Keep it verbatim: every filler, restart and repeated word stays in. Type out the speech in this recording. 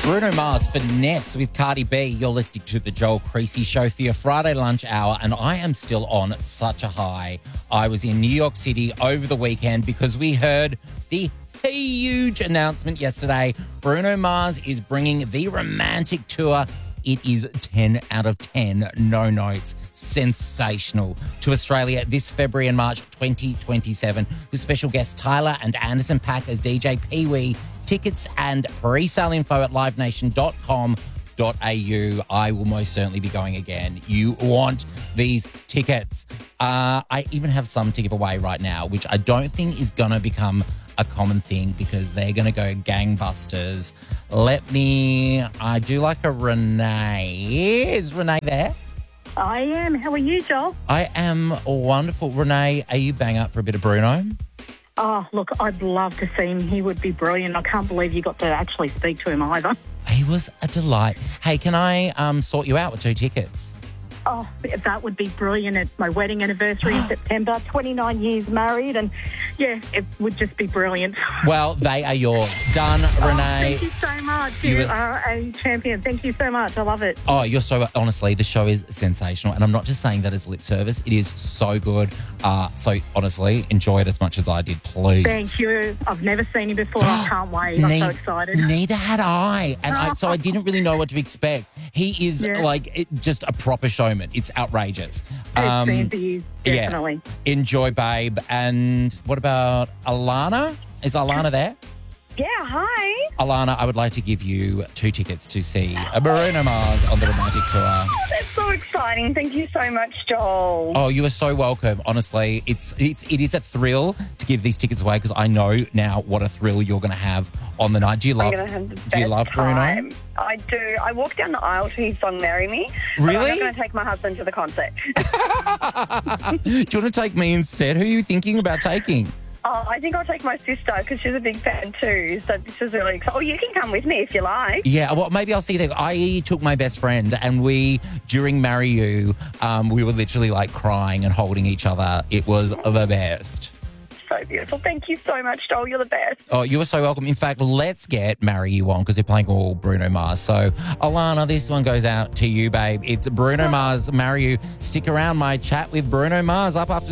Bruno Mars, Finesse with Cardi B. You're listening to the Joel Creasy Show for your Friday lunch hour, and I am still on such a high. I was in New York City over the weekend because we heard the huge announcement yesterday. Bruno Mars is bringing the Romantic Tour. It is ten out of ten, no notes, sensational, to Australia this February and March twenty twenty-seven with special guests Tyler and Anderson .Paak as D J Pee Wee. Tickets and pre-sale info at live nation dot com dot a u. I will most certainly be going again. You want these tickets. Uh, I even have some to give away right now, which I don't think is going to become a common thing because they're going to go gangbusters. Let me, I do like a Renee. Is Renee there? I am. How are you, Joel? I am wonderful. Renee, are you bang up for a bit of Bruno? Oh, look, I'd love to see him. He would be brilliant. I can't believe you got to actually speak to him either. He was a delight. Hey, can I um, sort you out with two tickets? Oh, that would be brilliant. It's my wedding anniversary in September, twenty-nine years married, and yeah, it would just be brilliant. Well, they are yours. Done, Oh, Renee. thank you so much. You, You were- are a champion. Thank you so much. I love it. Oh, you're so, honestly, the show is sensational. And I'm not just saying that as lip service. It is so good. Uh, so, honestly, enjoy it as much as I did, please. Thank you. I've never seen him before. I can't wait. I'm Ne- so excited. Neither had I. And I, so I didn't really know what to expect. He is Yeah. like it, just a proper showman. It's outrageous. It seems he is, definitely. Yeah. Enjoy, babe. And what about Alana? Is Alana there? Yeah, hi. Alana, I would like to give you two tickets to see a Bruno Mars on the Romantic Tour. Oh, that's so exciting. Thank you so much, Joel. Oh, you are so welcome. Honestly, it's it's it is a thrill to give these tickets away because I know now what a thrill you're going to have on the night. Do you love? I'm going to have the best do you love Bruno? time. I do. I walked down the aisle to his song "Marry Me." but Really? I'm not going to take my husband to the concert. Do you want to take me instead? Who are you thinking about taking? Oh, I think I'll take my sister because she's a big fan too. So this is really exciting. Oh, you can come with me if you like. Yeah, well, maybe I'll see that. I took my best friend and we, during Marry You, um, we were literally like crying and holding each other. It was the best. So beautiful. Thank you so much, Joel. You're the best. Oh, you are so welcome. In fact, let's get Marry You on because they're playing all Bruno Mars. So, Alana, this one goes out to you, babe. It's Bruno Mars, Marry You. Stick around, my chat with Bruno Mars up after